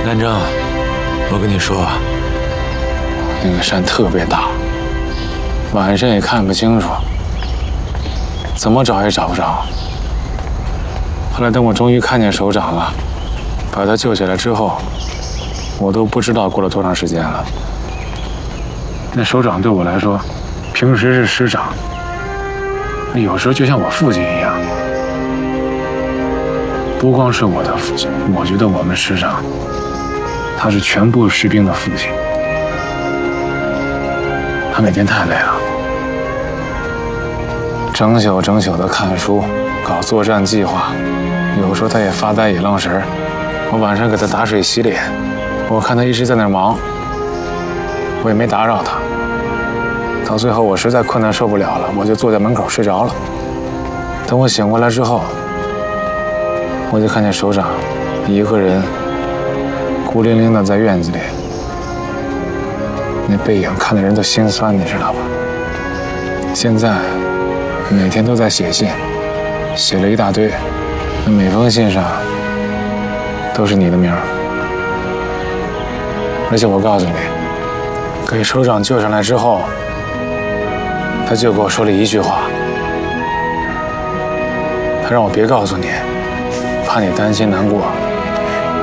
南征，我跟你说， 那个山特别大，晚上也看不清楚，怎么找也找不着。后来等我终于看见首长了，把他救起来之后，我都不知道过了多长时间了。那首长对我来说，平时是师长，有时候就像我父亲一样。不光是我的父亲，我觉得我们师长，他是全部士兵的父亲。他每天太累了，整宿整宿的看书，搞作战计划，有时候他也发呆也愣神儿。我晚上给他打水洗脸，我看他一直在那儿忙，我也没打扰他。到最后我实在困难受不了了，我就坐在门口睡着了。等我醒过来之后，我就看见首长一个人孤零零的在院子里，那背影看得人都心酸，你知道吧？现在每天都在写信，写了一大堆，那每封信上都是你的名儿。而且我告诉你，给首长救上来之后，他就给我说了一句话，他让我别告诉你，怕你担心难过。